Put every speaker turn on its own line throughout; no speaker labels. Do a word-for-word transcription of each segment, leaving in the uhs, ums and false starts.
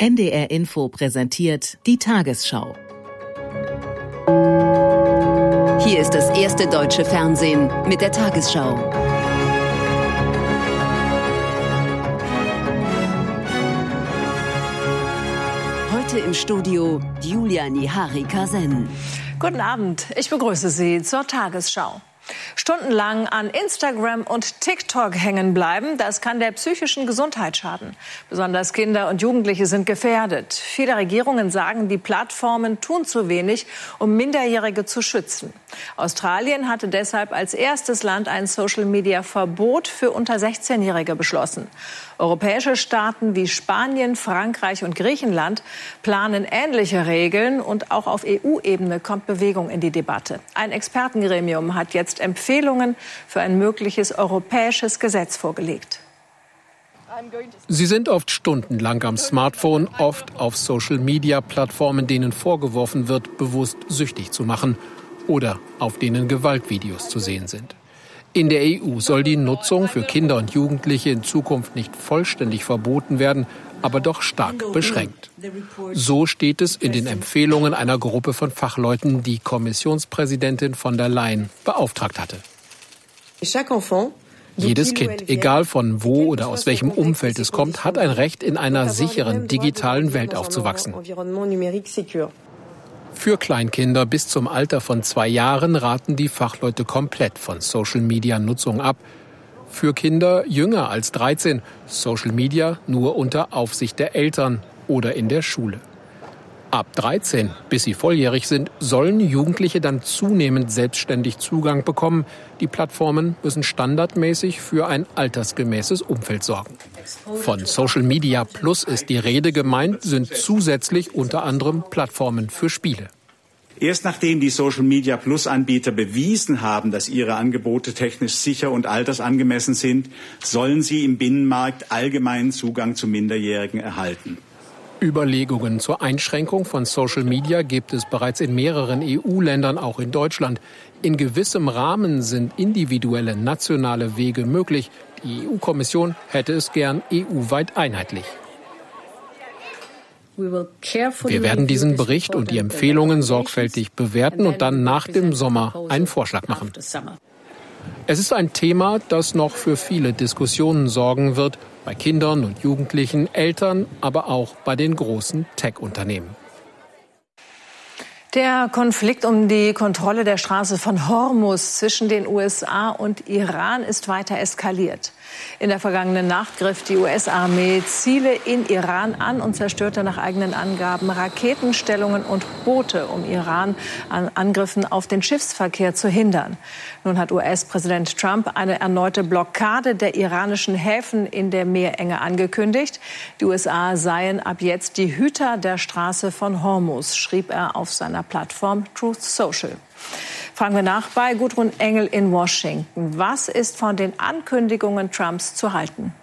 N D R Info präsentiert die Tagesschau.
Hier ist das erste deutsche Fernsehen mit der Tagesschau. Heute im Studio Julia Niharika-Sen.
Guten Abend, ich begrüße Sie zur Tagesschau. Stundenlang an Instagram und TikTok hängen bleiben, das kann der psychischen Gesundheit schaden. Besonders Kinder und Jugendliche sind gefährdet. Viele Regierungen sagen, die Plattformen tun zu wenig, um Minderjährige zu schützen. Australien hatte deshalb als erstes Land ein Social-Media-Verbot für unter sechzehnjährige beschlossen. Europäische Staaten wie Spanien, Frankreich und Griechenland planen ähnliche Regeln und auch auf E U-Ebene kommt Bewegung in die Debatte. Ein Expertengremium hat jetzt Empfehlungen für ein mögliches europäisches Gesetz vorgelegt.
Sie sind oft stundenlang am Smartphone, oft auf Social-Media-Plattformen, denen vorgeworfen wird, bewusst süchtig zu machen oder auf denen Gewaltvideos zu sehen sind. In der E U soll die Nutzung für Kinder und Jugendliche in Zukunft nicht vollständig verboten werden, aber doch stark beschränkt. So steht es in den Empfehlungen einer Gruppe von Fachleuten, die Kommissionspräsidentin von der Leyen beauftragt hatte. Jedes Kind, egal von wo oder aus welchem Umfeld es kommt, hat ein Recht, in einer sicheren digitalen Welt aufzuwachsen. Für Kleinkinder bis zum Alter von zwei Jahren raten die Fachleute komplett von Social-Media-Nutzung ab. Für Kinder jünger als dreizehn Social Media nur unter Aufsicht der Eltern oder in der Schule. Ab dreizehn, bis sie volljährig sind, sollen Jugendliche dann zunehmend selbstständig Zugang bekommen. Die Plattformen müssen standardmäßig für ein altersgemäßes Umfeld sorgen. Von Social Media Plus ist die Rede, gemeint sind zusätzlich unter anderem Plattformen für Spiele.
Erst nachdem die Social-Media-Plus-Anbieter bewiesen haben, dass ihre Angebote technisch sicher und altersangemessen sind, sollen sie im Binnenmarkt allgemeinen Zugang zu Minderjährigen erhalten.
Überlegungen zur Einschränkung von Social Media gibt es bereits in mehreren E U-Ländern, auch in Deutschland. In gewissem Rahmen sind individuelle nationale Wege möglich. Die E U-Kommission hätte es gern E U-weit einheitlich. Wir werden diesen Bericht und die Empfehlungen sorgfältig bewerten und dann nach dem Sommer einen Vorschlag machen. Es ist ein Thema, das noch für viele Diskussionen sorgen wird, bei Kindern und Jugendlichen, Eltern, aber auch bei den großen Tech-Unternehmen.
Der Konflikt um die Kontrolle der Straße von Hormuz zwischen den U S A und Iran ist weiter eskaliert. In der vergangenen Nacht griff die U S-Armee Ziele in Iran an und zerstörte nach eigenen Angaben Raketenstellungen und Boote, um Iran an Angriffen auf den Schiffsverkehr zu hindern. Nun hat U S-Präsident Trump eine erneute Blockade der iranischen Häfen in der Meerenge angekündigt. Die U S A seien ab jetzt die Hüter der Straße von Hormuz, schrieb er auf seiner Plattform Truth Social. Fragen wir nach bei Gudrun Engel in Washington. Was ist von den Ankündigungen Trumps zu halten?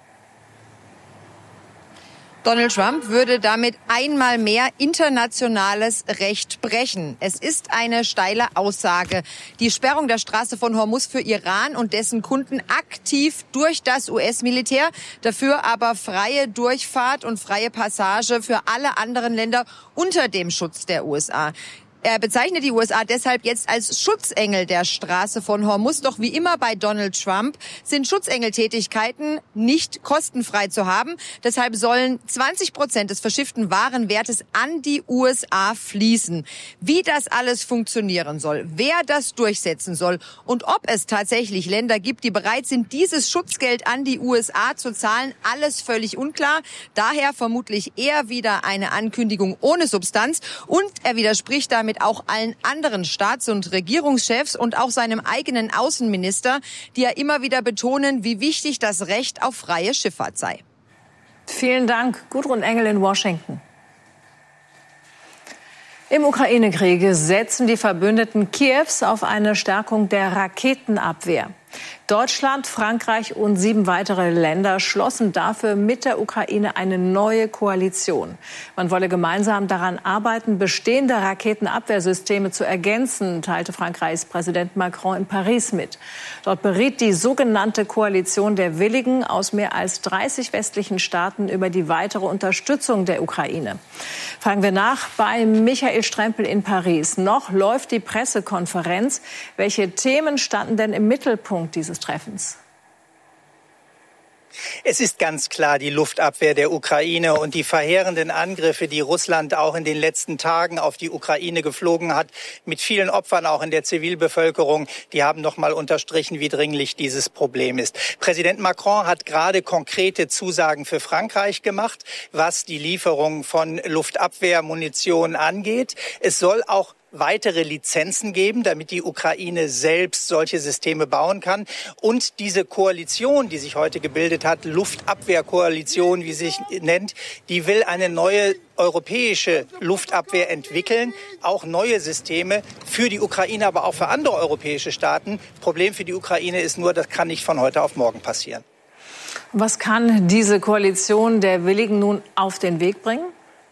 Donald Trump würde damit einmal mehr internationales Recht brechen. Es ist eine steile Aussage. Die Sperrung der Straße von Hormuz für Iran und dessen Kunden aktiv durch das U S-Militär, dafür aber freie Durchfahrt und freie Passage für alle anderen Länder unter dem Schutz der U S A. Er bezeichnet die U S A deshalb jetzt als Schutzengel der Straße von Hormuz. Doch wie immer bei Donald Trump sind Schutzengeltätigkeiten nicht kostenfrei zu haben. Deshalb sollen zwanzig Prozent des verschifften Warenwertes an die U S A fließen. Wie das alles funktionieren soll, wer das durchsetzen soll und ob es tatsächlich Länder gibt, die bereit sind, dieses Schutzgeld an die U S A zu zahlen, alles völlig unklar. Daher vermutlich eher wieder eine Ankündigung ohne Substanz. Und er widerspricht damit auch allen anderen Staats- und Regierungschefs und auch seinem eigenen Außenminister, die ja immer wieder betonen, wie wichtig das Recht auf freie Schifffahrt sei.
Vielen Dank, Gudrun Engel in Washington. Im Ukraine-Krieg setzen die Verbündeten Kiews auf eine Stärkung der Raketenabwehr. Deutschland, Frankreich und sieben weitere Länder schlossen dafür mit der Ukraine eine neue Koalition. Man wolle gemeinsam daran arbeiten, bestehende Raketenabwehrsysteme zu ergänzen, teilte Frankreichs Präsident Macron in Paris mit. Dort beriet die sogenannte Koalition der Willigen aus mehr als dreißig westlichen Staaten über die weitere Unterstützung der Ukraine. Fragen wir nach bei Michael Strempel in Paris. Noch läuft die Pressekonferenz. Welche Themen standen denn im Mittelpunkt dieses Treffens?
Es ist ganz klar die Luftabwehr der Ukraine und die verheerenden Angriffe, die Russland auch in den letzten Tagen auf die Ukraine geflogen hat, mit vielen Opfern auch in der Zivilbevölkerung, die haben noch mal unterstrichen, wie dringlich dieses Problem ist. Präsident Macron hat gerade konkrete Zusagen für Frankreich gemacht, was die Lieferung von Luftabwehrmunition angeht. Es soll auch weitere Lizenzen geben, damit die Ukraine selbst solche Systeme bauen kann. Und diese Koalition, die sich heute gebildet hat, Luftabwehrkoalition, wie sie sich nennt, die will eine neue europäische Luftabwehr entwickeln, auch neue Systeme für die Ukraine, aber auch für andere europäische Staaten. Problem für die Ukraine ist nur, das kann nicht von heute auf morgen passieren.
Was kann diese Koalition der Willigen nun auf den Weg bringen?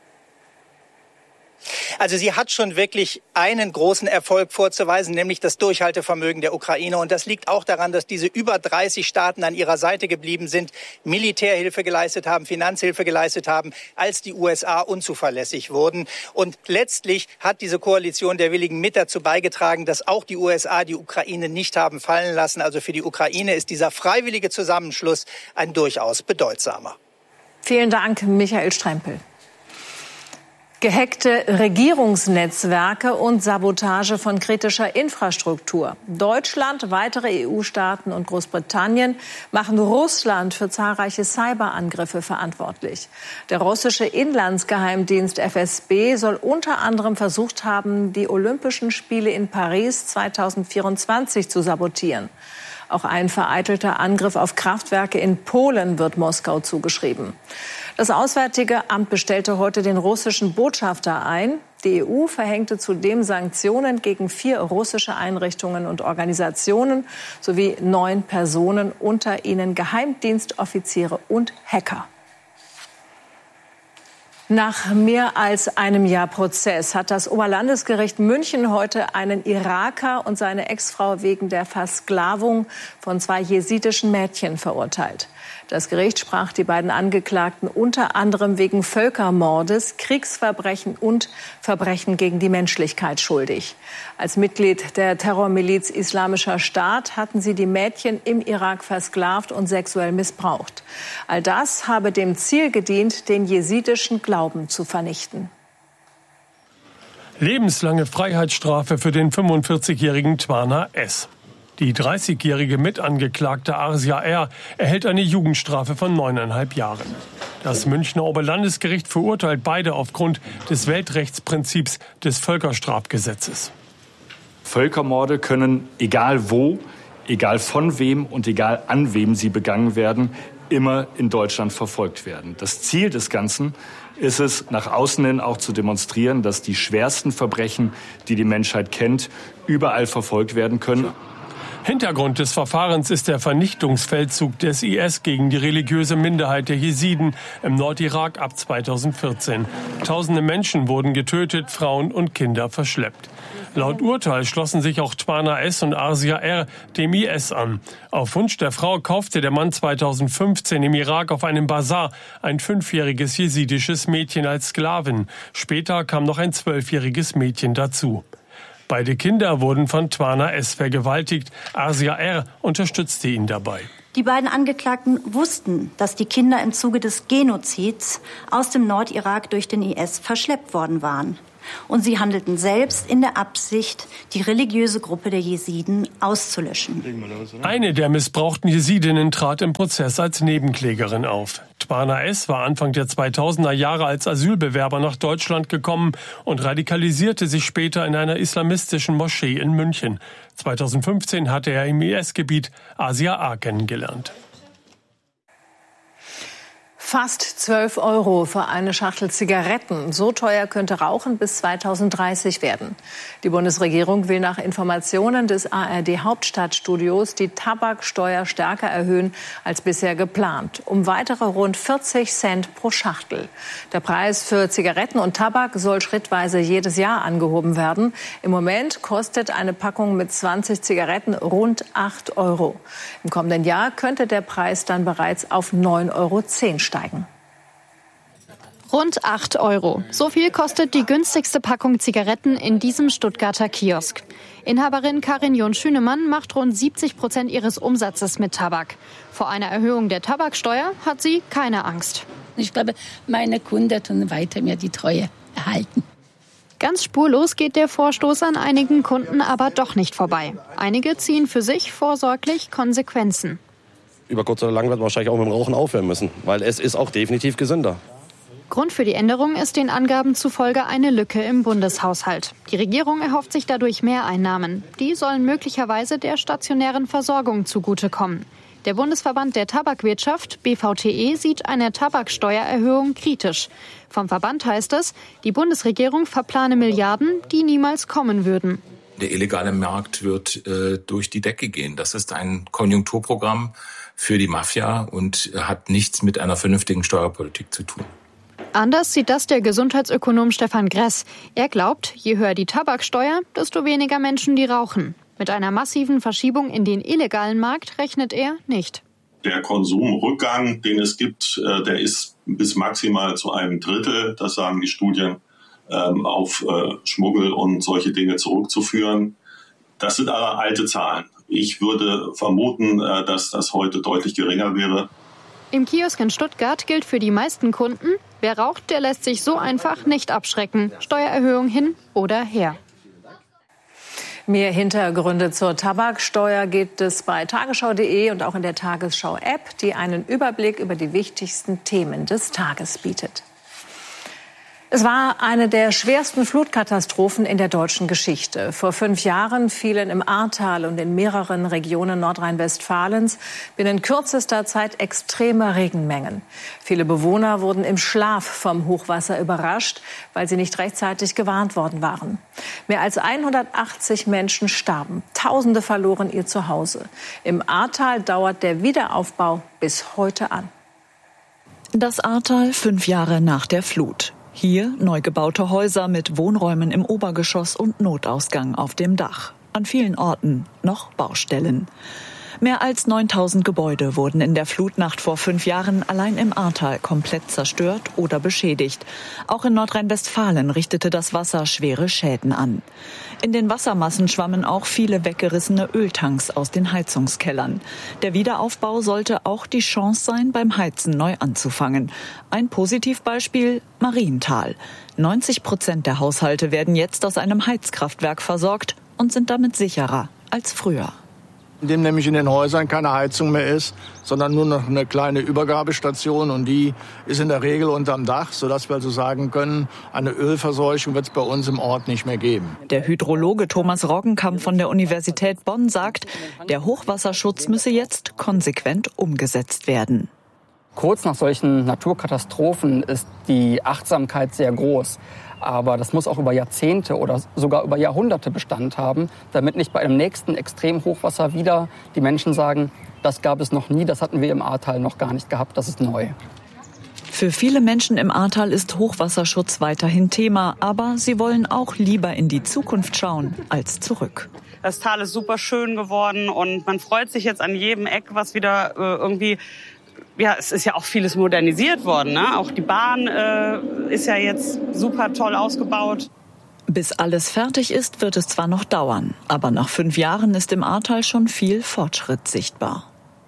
Also sie hat schon wirklich einen großen Erfolg vorzuweisen, nämlich das Durchhaltevermögen der Ukraine. Und das liegt auch daran, dass diese über dreißig Staaten an ihrer Seite geblieben sind, Militärhilfe geleistet haben, Finanzhilfe geleistet haben, als die U S A unzuverlässig wurden. Und letztlich hat diese Koalition der Willigen mit dazu beigetragen, dass auch die U S A die Ukraine nicht haben fallen lassen. Also für die Ukraine ist dieser freiwillige Zusammenschluss ein durchaus bedeutsamer.
Vielen Dank, Michael Strempel. Gehackte Regierungsnetzwerke und Sabotage von kritischer Infrastruktur. Deutschland, weitere E U-Staaten und Großbritannien machen Russland für zahlreiche Cyberangriffe verantwortlich. Der russische Inlandsgeheimdienst F S B soll unter anderem versucht haben, die Olympischen Spiele in Paris zweitausendvierundzwanzig zu sabotieren. Auch ein vereitelter Angriff auf Kraftwerke in Polen wird Moskau zugeschrieben. Das Auswärtige Amt bestellte heute den russischen Botschafter ein. Die E U verhängte zudem Sanktionen gegen vier russische Einrichtungen und Organisationen sowie neun Personen, unter ihnen Geheimdienstoffiziere und Hacker. Nach mehr als einem Jahr Prozess hat das Oberlandesgericht München heute einen Iraker und seine Ex-Frau wegen der Versklavung von zwei jesidischen Mädchen verurteilt. Das Gericht sprach die beiden Angeklagten unter anderem wegen Völkermordes, Kriegsverbrechen und Verbrechen gegen die Menschlichkeit schuldig. Als Mitglied der Terrormiliz Islamischer Staat hatten sie die Mädchen im Irak versklavt und sexuell missbraucht. All das habe dem Ziel gedient, den jesidischen Glauben zu vernichten.
Lebenslange Freiheitsstrafe für den fünfundvierzigjährigen Twana S. Die dreißigjährige Mitangeklagte Asia R. erhält eine Jugendstrafe von neuneinhalb Jahren. Das Münchner Oberlandesgericht verurteilt beide aufgrund des Weltrechtsprinzips des Völkerstrafgesetzes.
Völkermorde können, egal wo, egal von wem und egal an wem sie begangen werden, immer in Deutschland verfolgt werden. Das Ziel des Ganzen ist es, nach außen hin auch zu demonstrieren, dass die schwersten Verbrechen, die die Menschheit kennt, überall verfolgt werden können.
Hintergrund des Verfahrens ist der Vernichtungsfeldzug des I S gegen die religiöse Minderheit der Jesiden im Nordirak ab zweitausendvierzehn. Tausende Menschen wurden getötet, Frauen und Kinder verschleppt. Laut Urteil schlossen sich auch Twana S. und Asia R. dem I S an. Auf Wunsch der Frau kaufte der Mann zweitausendfünfzehn im Irak auf einem Basar ein fünfjähriges jesidisches Mädchen als Sklavin. Später kam noch ein zwölfjähriges Mädchen dazu. Beide Kinder wurden von Twana S. vergewaltigt. Asia R. unterstützte ihn dabei.
Die beiden Angeklagten wussten, dass die Kinder im Zuge des Genozids aus dem Nordirak durch den I S verschleppt worden waren. Und sie handelten selbst in der Absicht, die religiöse Gruppe der Jesiden auszulöschen.
Eine der missbrauchten Jesidinnen trat im Prozess als Nebenklägerin auf. Twana S. war Anfang der zweitausender Jahre als Asylbewerber nach Deutschland gekommen und radikalisierte sich später in einer islamistischen Moschee in München. zweitausendfünfzehn hatte er im I S-Gebiet Asia A. kennengelernt.
Fast zwölf Euro für eine Schachtel Zigaretten. So teuer könnte Rauchen bis zweitausenddreißig werden. Die Bundesregierung will nach Informationen des A R D-Hauptstadtstudios die Tabaksteuer stärker erhöhen als bisher geplant, um weitere rund vierzig Cent pro Schachtel. Der Preis für Zigaretten und Tabak soll schrittweise jedes Jahr angehoben werden. Im Moment kostet eine Packung mit zwanzig Zigaretten rund acht Euro. Im kommenden Jahr könnte der Preis dann bereits auf neun Euro zehn steigen. Steigen.
Rund acht Euro. So viel kostet die günstigste Packung Zigaretten in diesem Stuttgarter Kiosk. Inhaberin Karin John-Schünemann macht rund siebzig Prozent ihres Umsatzes mit Tabak. Vor einer Erhöhung der Tabaksteuer hat sie keine Angst.
Ich glaube, meine Kunden tun weiter mir die Treue erhalten.
Ganz spurlos geht der Vorstoß an einigen Kunden aber doch nicht vorbei. Einige ziehen für sich vorsorglich Konsequenzen.
Über kurz oder lang wird man wahrscheinlich auch mit dem Rauchen aufhören müssen, weil es ist auch definitiv gesünder.
Grund für die Änderung ist den Angaben zufolge eine Lücke im Bundeshaushalt. Die Regierung erhofft sich dadurch Mehreinnahmen. Die sollen möglicherweise der stationären Versorgung zugutekommen. Der Bundesverband der Tabakwirtschaft, B V T E, sieht eine Tabaksteuererhöhung kritisch. Vom Verband heißt es, die Bundesregierung verplane Milliarden, die niemals kommen würden.
Der illegale Markt wird äh, durch die Decke gehen. Das ist ein Konjunkturprogramm für die Mafia und hat nichts mit einer vernünftigen Steuerpolitik zu tun.
Anders sieht das der Gesundheitsökonom Stefan Gress. Er glaubt, je höher die Tabaksteuer, desto weniger Menschen, die rauchen. Mit einer massiven Verschiebung in den illegalen Markt rechnet er nicht.
Der Konsumrückgang, den es gibt, der ist bis maximal zu einem Drittel, das sagen die Studien, auf Schmuggel und solche Dinge zurückzuführen. Das sind aber alte Zahlen. Ich würde vermuten, dass das heute deutlich geringer wäre.
Im Kiosk in Stuttgart gilt für die meisten Kunden, wer raucht, der lässt sich so einfach nicht abschrecken. Steuererhöhung hin oder her.
Mehr Hintergründe zur Tabaksteuer gibt es bei tagesschau punkt de und auch in der Tagesschau-App, die einen Überblick über die wichtigsten Themen des Tages bietet. Es war eine der schwersten Flutkatastrophen in der deutschen Geschichte. Vor fünf Jahren fielen im Ahrtal und in mehreren Regionen Nordrhein-Westfalens binnen kürzester Zeit extreme Regenmengen. Viele Bewohner wurden im Schlaf vom Hochwasser überrascht, weil sie nicht rechtzeitig gewarnt worden waren. Mehr als hundertachtzig Menschen starben. Tausende verloren ihr Zuhause. Im Ahrtal dauert der Wiederaufbau bis heute an.
Das Ahrtal fünf Jahre nach der Flut. Hier neu gebaute Häuser mit Wohnräumen im Obergeschoss und Notausgang auf dem Dach. An vielen Orten noch Baustellen. Mehr als neuntausend Gebäude wurden in der Flutnacht vor fünf Jahren allein im Ahrtal komplett zerstört oder beschädigt. Auch in Nordrhein-Westfalen richtete das Wasser schwere Schäden an. In den Wassermassen schwammen auch viele weggerissene Öltanks aus den Heizungskellern. Der Wiederaufbau sollte auch die Chance sein, beim Heizen neu anzufangen. Ein Positivbeispiel: Marienthal. neunzig Prozent der Haushalte werden jetzt aus einem Heizkraftwerk versorgt und sind damit sicherer als früher.
Indem nämlich in den Häusern keine Heizung mehr ist, sondern nur noch eine kleine Übergabestation, und die ist in der Regel unterm Dach, sodass wir also sagen können, eine Ölverseuchung wird es bei uns im Ort nicht mehr geben.
Der Hydrologe Thomas Roggenkamp von der Universität Bonn sagt, der Hochwasserschutz müsse jetzt konsequent umgesetzt werden.
Kurz nach solchen Naturkatastrophen ist die Achtsamkeit sehr groß. Aber das muss auch über Jahrzehnte oder sogar über Jahrhunderte Bestand haben, damit nicht bei einem nächsten Extremhochwasser wieder die Menschen sagen, das gab es noch nie, das hatten wir im Ahrtal noch gar nicht gehabt, das ist neu.
Für viele Menschen im Ahrtal ist Hochwasserschutz weiterhin Thema, aber sie wollen auch lieber in die Zukunft schauen als zurück.
Das Tal ist super schön geworden und man freut sich jetzt an jedem Eck, was wieder äh, irgendwie... Ja, es ist ja auch vieles modernisiert worden, ne? Auch die Bahn äh, ist ja jetzt super toll ausgebaut.
Bis alles fertig ist, wird es zwar noch dauern, aber nach fünf Jahren ist im Ahrtal schon viel Fortschritt sichtbar.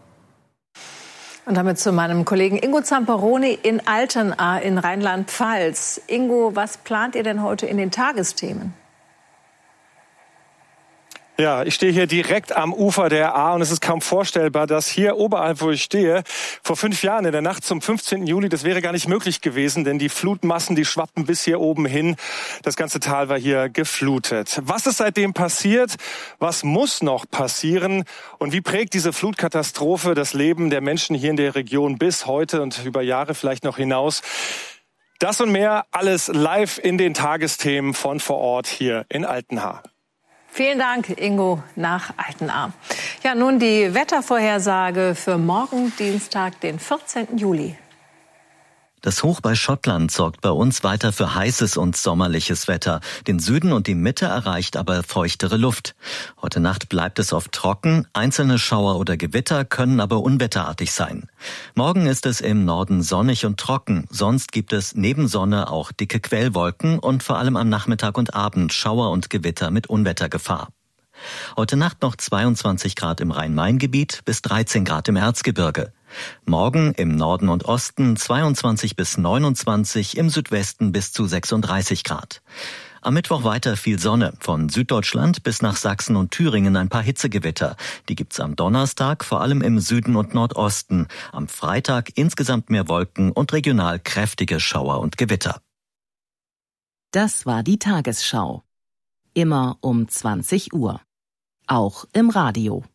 Und damit zu meinem Kollegen Ingo Zamperoni in Altenahr in Rheinland-Pfalz. Ingo, was plant ihr denn heute in den Tagesthemen?
Ja, ich stehe hier direkt am Ufer der Ahr und es ist kaum vorstellbar, dass hier oberhalb, wo ich stehe, vor fünf Jahren in der Nacht zum fünfzehnten Juli, das wäre gar nicht möglich gewesen, denn die Flutmassen, die schwappten bis hier oben hin. Das ganze Tal war hier geflutet. Was ist seitdem passiert? Was muss noch passieren? Und wie prägt diese Flutkatastrophe das Leben der Menschen hier in der Region bis heute und über Jahre vielleicht noch hinaus? Das und mehr, alles live in den Tagesthemen von vor Ort hier in Altenahr.
Vielen Dank, Ingo, nach Altenahr. Ja, nun die Wettervorhersage für morgen, Dienstag, den vierzehnten Juli.
Das Hoch bei Schottland sorgt bei uns weiter für heißes und sommerliches Wetter. Den Süden und die Mitte erreicht aber feuchtere Luft. Heute Nacht bleibt es oft trocken, einzelne Schauer oder Gewitter können aber unwetterartig sein. Morgen ist es im Norden sonnig und trocken, sonst gibt es neben Sonne auch dicke Quellwolken und vor allem am Nachmittag und Abend Schauer und Gewitter mit Unwettergefahr. Heute Nacht noch zweiundzwanzig Grad im Rhein-Main-Gebiet bis dreizehn Grad im Erzgebirge. Morgen im Norden und Osten zweiundzwanzig bis neunundzwanzig, im Südwesten bis zu sechsunddreißig Grad. Am Mittwoch weiter viel Sonne, von Süddeutschland bis nach Sachsen und Thüringen ein paar Hitzegewitter. Die gibt's am Donnerstag vor allem im Süden und Nordosten. Am Freitag insgesamt mehr Wolken und regional kräftige Schauer und Gewitter.
Das war die Tagesschau. Immer um zwanzig Uhr. Auch im Radio.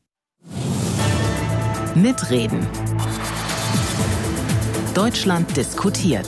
Mitreden. Deutschland diskutiert.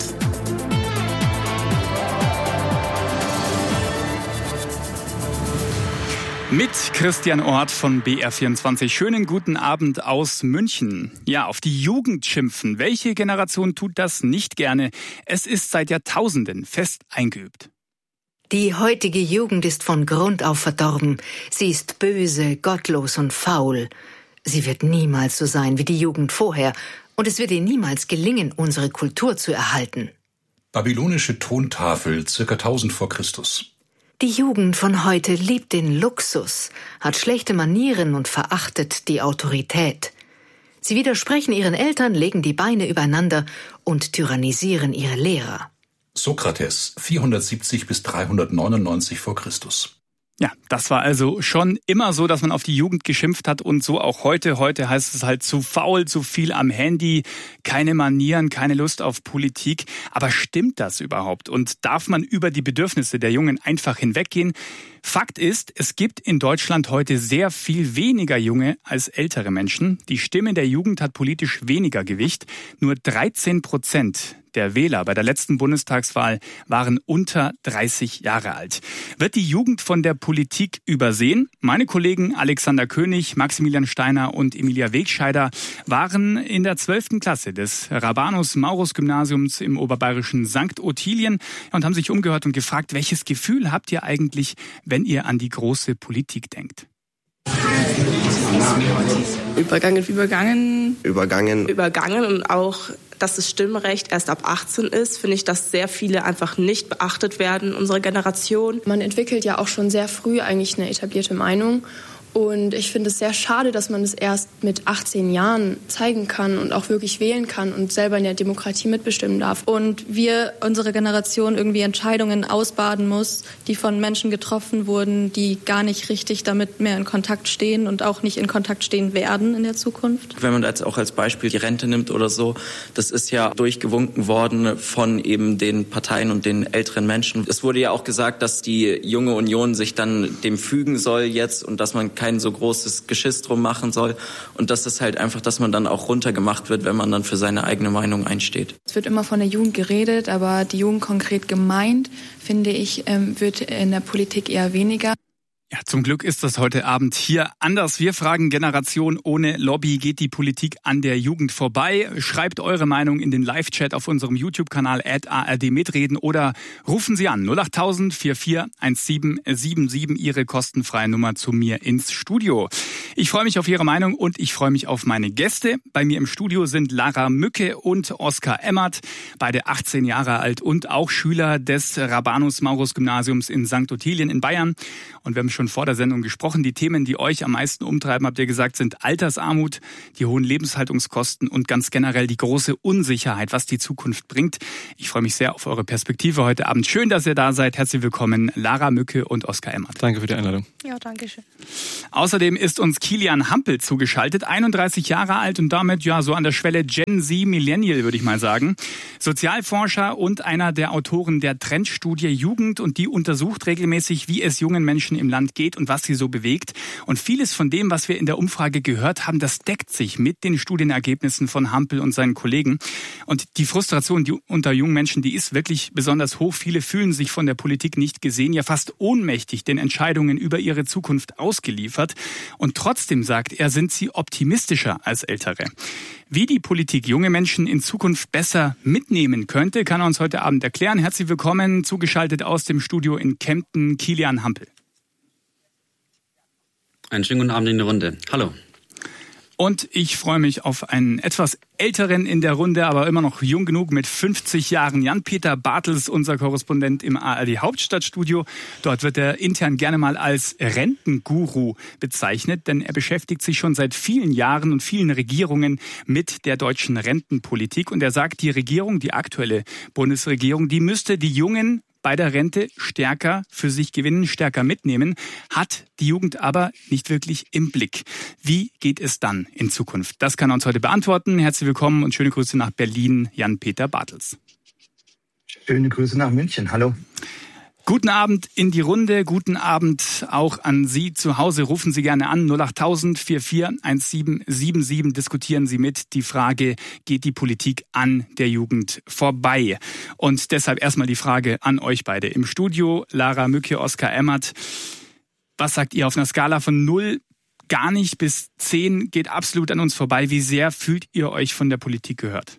Mit Christian Ort von B R vierundzwanzig. Schönen guten Abend aus München. Ja, auf die Jugend schimpfen. Welche Generation tut das nicht gerne? Es ist seit Jahrtausenden fest eingeübt.
Die heutige Jugend ist von Grund auf verdorben. Sie ist böse, gottlos und faul. Sie wird niemals so sein wie die Jugend vorher. Und es wird ihr niemals gelingen, unsere Kultur zu erhalten.
Babylonische Tontafel, circa tausend vor Christus.
Die Jugend von heute liebt den Luxus, hat schlechte Manieren und verachtet die Autorität. Sie widersprechen ihren Eltern, legen die Beine übereinander und tyrannisieren ihre Lehrer.
Sokrates, vierhundertsiebzig bis dreihundertneunundneunzig vor Christus.
Ja, das war also schon immer so, dass man auf die Jugend geschimpft hat und so auch heute. Heute heißt es halt zu faul, zu viel am Handy, keine Manieren, keine Lust auf Politik. Aber stimmt das überhaupt? Und darf man über die Bedürfnisse der Jungen einfach hinweggehen? Fakt ist, es gibt in Deutschland heute sehr viel weniger junge als ältere Menschen. Die Stimme der Jugend hat politisch weniger Gewicht. Nur dreizehn Prozent der Wähler bei der letzten Bundestagswahl waren unter dreißig Jahre alt. Wird die Jugend von der Politik übersehen? Meine Kollegen Alexander König, Maximilian Steiner und Emilia Wegscheider waren in der zwölften Klasse des Rabanus-Maurus-Gymnasiums im oberbayerischen Sankt Ottilien und haben sich umgehört und gefragt, welches Gefühl habt ihr eigentlich, wenn ihr an die große Politik denkt?
Übergangen, übergangen.
Übergangen.
Übergangen und auch, dass das Stimmrecht erst ab achtzehn ist, finde ich, dass sehr viele einfach nicht beachtet werden in unserer Generation.
Man entwickelt ja auch schon sehr früh eigentlich eine etablierte Meinung. Und ich finde es sehr schade, dass man es erst mit achtzehn Jahren zeigen kann und auch wirklich wählen kann und selber in der Demokratie mitbestimmen darf.
Und wir, unsere Generation, irgendwie Entscheidungen ausbaden muss, die von Menschen getroffen wurden, die gar nicht richtig damit mehr in Kontakt stehen und auch nicht in Kontakt stehen werden in der Zukunft.
Wenn man jetzt auch als Beispiel die Rente nimmt oder so, das ist ja durchgewunken worden von eben den Parteien und den älteren Menschen. Es wurde ja auch gesagt, dass die junge Union sich dann dem fügen soll jetzt und dass man kein so großes Geschiss drum machen soll. Und das ist halt einfach, dass man dann auch runtergemacht wird, wenn man dann für seine eigene Meinung einsteht.
Es wird immer von der Jugend geredet, aber die Jugend konkret gemeint, finde ich, wird in der Politik eher weniger.
Ja, zum Glück ist das heute Abend hier anders. Wir fragen Generation ohne Lobby. Geht die Politik an der Jugend vorbei? Schreibt eure Meinung in den Live-Chat auf unserem YouTube-Kanal at A R D mitreden oder rufen Sie an null acht null null vier vier eins sieben sieben sieben, Ihre kostenfreie Nummer zu mir ins Studio. Ich freue mich auf Ihre Meinung und ich freue mich auf meine Gäste. Bei mir im Studio sind Lara Mücke und Oskar Emmert, beide achtzehn Jahre alt und auch Schüler des Rabanus-Maurus-Gymnasiums in Sankt Ottilien in Bayern. Und wir haben schon schon vor der Sendung gesprochen. Die Themen, die euch am meisten umtreiben, habt ihr gesagt, sind Altersarmut, die hohen Lebenshaltungskosten und ganz generell die große Unsicherheit, was die Zukunft bringt. Ich freue mich sehr auf eure Perspektive heute Abend. Schön, dass ihr da seid. Herzlich willkommen, Lara Mücke und Oskar Emmert.
Danke für die Einladung.
Ja, danke schön.
Außerdem ist uns Kilian Hampel zugeschaltet, einunddreißig Jahre alt und damit ja so an der Schwelle Gen Z Millennial, würde ich mal sagen. Sozialforscher und einer der Autoren der Trendstudie Jugend, und die untersucht regelmäßig, wie es jungen Menschen im Land geht und was sie so bewegt. Und vieles von dem, was wir in der Umfrage gehört haben, das deckt sich mit den Studienergebnissen von Hampel und seinen Kollegen. Und die Frustration die unter jungen Menschen, die ist wirklich besonders hoch. Viele fühlen sich von der Politik nicht gesehen, ja fast ohnmächtig den Entscheidungen über ihre Zukunft ausgeliefert. Und trotzdem, sagt er, sind sie optimistischer als Ältere. Wie die Politik junge Menschen in Zukunft besser mitnehmen könnte, kann er uns heute Abend erklären. Herzlich willkommen, zugeschaltet aus dem Studio in Kempten, Kilian Hampel.
Einen schönen guten Abend in der Runde. Hallo.
Und ich freue mich auf einen etwas älteren in der Runde, aber immer noch jung genug, mit fünfzig Jahren. Jan-Peter Bartels, unser Korrespondent im A R D Hauptstadtstudio. Dort wird er intern gerne mal als Rentenguru bezeichnet, denn er beschäftigt sich schon seit vielen Jahren und vielen Regierungen mit der deutschen Rentenpolitik. Und er sagt, die Regierung, die aktuelle Bundesregierung, die müsste die Jungen bei der Rente stärker für sich gewinnen, stärker mitnehmen, hat die Jugend aber nicht wirklich im Blick. Wie geht es dann in Zukunft? Das kann er uns heute beantworten. Herzlich willkommen und schöne Grüße nach Berlin, Jan-Peter Bartels.
Schöne Grüße nach München. Hallo.
Guten Abend in die Runde, guten Abend auch an Sie zu Hause. Rufen Sie gerne an, null acht tausend vierundvierzig siebzehn. Diskutieren Sie mit. Die Frage, geht die Politik an der Jugend vorbei? Und deshalb erstmal die Frage an euch beide. Im Studio, Lara Mücke, Oskar Emmert. Was sagt ihr auf einer Skala von null, gar nicht, bis zehn, geht absolut an uns vorbei? Wie sehr fühlt ihr euch von der Politik gehört?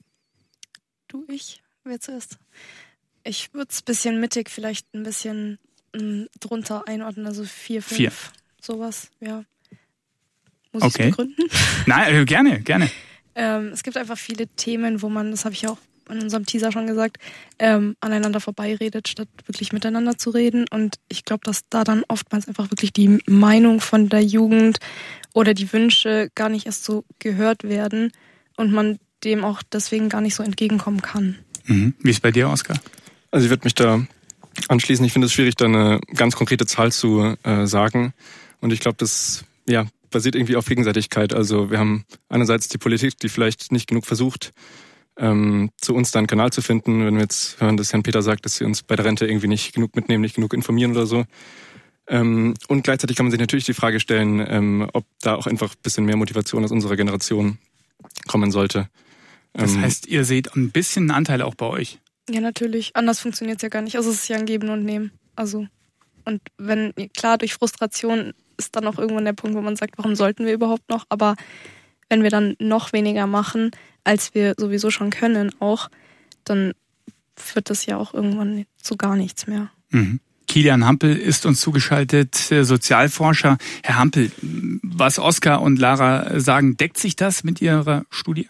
Du, ich, wer zuerst? Ich würde es ein bisschen mittig, vielleicht ein bisschen mh, drunter einordnen, also vier, fünf, vier. Sowas, ja. Muss
okay.
ich begründen?
Nein, äh, gerne, gerne.
ähm, es gibt einfach viele Themen, wo man, das habe ich auch in unserem Teaser schon gesagt, ähm, aneinander vorbeiredet, statt wirklich miteinander zu reden. Und ich glaube, dass da dann oftmals einfach wirklich die Meinung von der Jugend oder die Wünsche gar nicht erst so gehört werden und man dem auch deswegen gar nicht so entgegenkommen kann.
Mhm. Wie ist es bei dir, Oskar?
Also ich würde mich da anschließen. Ich finde es schwierig, da eine ganz konkrete Zahl zu äh, sagen. Und ich glaube, das ja, basiert irgendwie auf Gegenseitigkeit. Also wir haben einerseits die Politik, die vielleicht nicht genug versucht, ähm, zu uns da einen Kanal zu finden. Wenn wir jetzt hören, dass Herrn Peter sagt, dass sie uns bei der Rente irgendwie nicht genug mitnehmen, nicht genug informieren oder so. Ähm, und gleichzeitig kann man sich natürlich die Frage stellen, ähm, ob da auch einfach ein bisschen mehr Motivation aus unserer Generation kommen sollte.
Das heißt, ihr seht ein bisschen einen Anteil auch bei euch?
Ja, natürlich. Anders funktioniert es ja gar nicht. Also es ist ja ein Geben und Nehmen. Also, und wenn, klar, durch Frustration ist dann auch irgendwann der Punkt, wo man sagt, warum sollten wir überhaupt noch? Aber wenn wir dann noch weniger machen, als wir sowieso schon können auch, dann wird das ja auch irgendwann zu gar nichts mehr.
Mhm. Kilian Hampel ist uns zugeschaltet, Sozialforscher. Herr Hampel, was Oskar und Lara sagen, deckt sich das mit Ihrer Studie?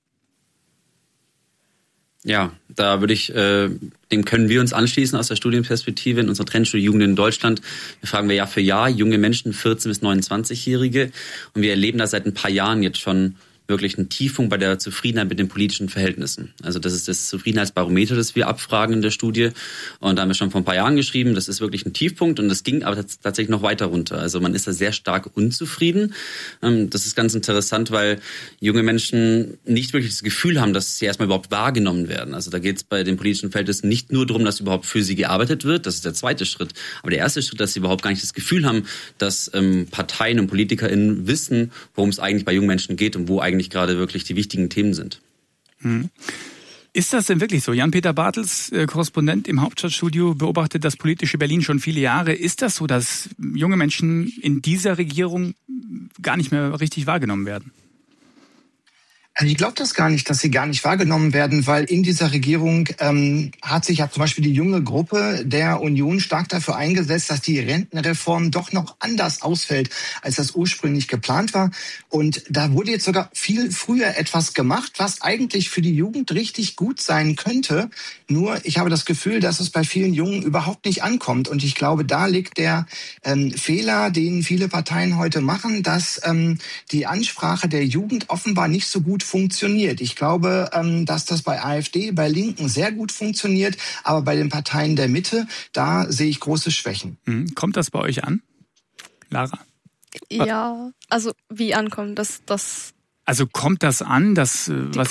Ja, da würde ich, äh, dem können wir uns anschließen aus der Studienperspektive in unserer Trendstudie Jugend in Deutschland. Wir fragen wir Jahr für Jahr junge Menschen, vierzehn- bis neunundzwanzigjährige, und wir erleben da seit ein paar Jahren jetzt schon wirklich einen Tiefpunkt bei der Zufriedenheit mit den politischen Verhältnissen. Also das ist das Zufriedenheitsbarometer, das wir abfragen in der Studie. Und da haben wir schon vor ein paar Jahren geschrieben, das ist wirklich ein Tiefpunkt, und das ging aber tatsächlich noch weiter runter. Also man ist da sehr stark unzufrieden. Das ist ganz interessant, weil junge Menschen nicht wirklich das Gefühl haben, dass sie erstmal überhaupt wahrgenommen werden. Also da geht es bei den politischen Verhältnissen nicht nur darum, dass überhaupt für sie gearbeitet wird. Das ist der zweite Schritt. Aber der erste Schritt, dass sie überhaupt gar nicht das Gefühl haben, dass ähm, Parteien und PolitikerInnen wissen, worum es eigentlich bei jungen Menschen geht und wo eigentlich nicht gerade wirklich die wichtigen Themen sind.
Hm. Ist das denn wirklich so? Jan-Peter Bartels, äh, Korrespondent im Hauptstadtstudio, beobachtet das politische Berlin schon viele Jahre. Ist das so, dass junge Menschen in dieser Regierung gar nicht mehr richtig wahrgenommen werden?
Also ich glaube das gar nicht, dass sie gar nicht wahrgenommen werden, weil in dieser Regierung ähm, hat sich ja zum Beispiel die junge Gruppe der Union stark dafür eingesetzt, dass die Rentenreform doch noch anders ausfällt, als das ursprünglich geplant war. Und da wurde jetzt sogar viel früher etwas gemacht, was eigentlich für die Jugend richtig gut sein könnte. Nur ich habe das Gefühl, dass es bei vielen Jungen überhaupt nicht ankommt. Und ich glaube, da liegt der ähm, Fehler, den viele Parteien heute machen, dass ähm, die Ansprache der Jugend offenbar nicht so gut funktioniert. Ich glaube, ähm, dass das bei AfD, bei Linken sehr gut funktioniert, aber bei den Parteien der Mitte, da sehe ich große Schwächen.
Mhm. Kommt das bei euch an, Lara?
Ja, also wie ankommen, das... das
Also kommt das an, dass, was